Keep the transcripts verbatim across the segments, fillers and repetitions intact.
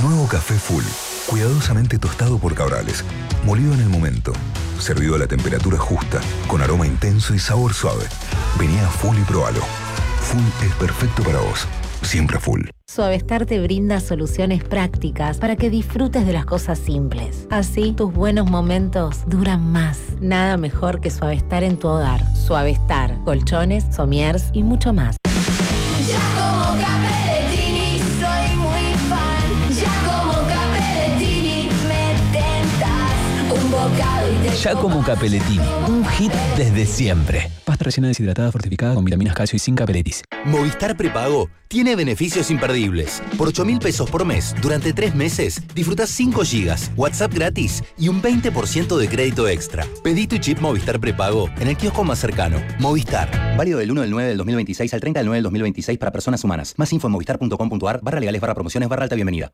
Nuevo café Full, cuidadosamente tostado por Cabrales, molido en el momento, servido a la temperatura justa, con aroma intenso y sabor suave. Vení a Full y probalo. Full es perfecto para vos, siempre Full. Suavestar te brinda soluciones prácticas para que disfrutes de las cosas simples. Así, tus buenos momentos duran más. Nada mejor que Suavestar en tu hogar. Suavestar, colchones, somiers y mucho más. Ya como Capellettini soy muy fan. Ya como Capellettini me tentas un bocado y te Giacomo Capellettini, un hit desde siempre. Pasta rellena deshidratada fortificada con vitaminas, calcio y sin capeletis. Movistar Prepago tiene beneficios imperdibles. Por ocho mil pesos por mes, durante tres meses, disfrutás cinco gigas, WhatsApp gratis y un veinte por ciento de crédito extra. Pedí tu chip Movistar Prepago en el kiosco más cercano. Movistar. Válido del uno del nueve del dos mil veintiséis al treinta del nueve del dos mil veintiséis para personas humanas. Más info en movistar punto com punto ar barra legales barra promociones barra alta bienvenida.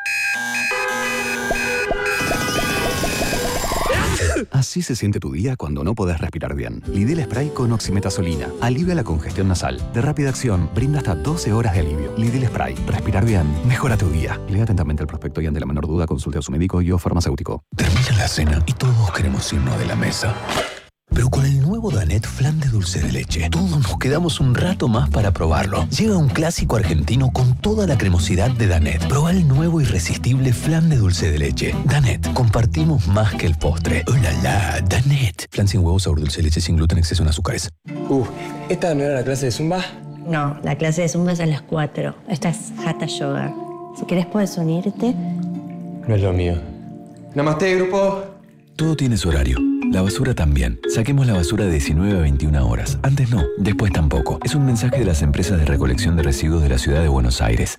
Así se siente tu día cuando no podés respirar bien. Lidl Spray con oximetazolina alivia la congestión nasal. De rápida acción, brinda hasta doce horas de alivio. Lidl Spray. Respirar bien mejora tu día. Lea atentamente el prospecto y ante la menor duda consulte a su médico y o farmacéutico. Termina la cena y todos queremos irnos de la mesa. Pero con el nuevo Danette Flan de dulce de leche, todos nos quedamos un rato más para probarlo. Llega un clásico argentino con toda la cremosidad de Danette. Proba el nuevo irresistible flan de dulce de leche. Danette, compartimos más que el postre. ¡Oh, la, la! Danette. Flan sin huevo, sabor dulce de leche, sin gluten, exceso en azúcares. Uh, ¿esta no era la clase de Zumba? No, la clase de Zumba es a las cuatro. Esta es Hatha Yoga. Si querés puedes unirte. No es lo mío. Namaste, grupo. Todo tiene su horario. La basura también. Saquemos la basura de diecinueve a veintiuna horas. Antes no, después tampoco. Es un mensaje de las empresas de recolección de residuos de la ciudad de Buenos Aires.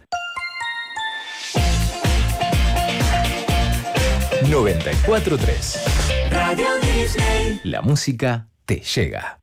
noventa y cuatro punto tres. Radio Disney. La música te llega.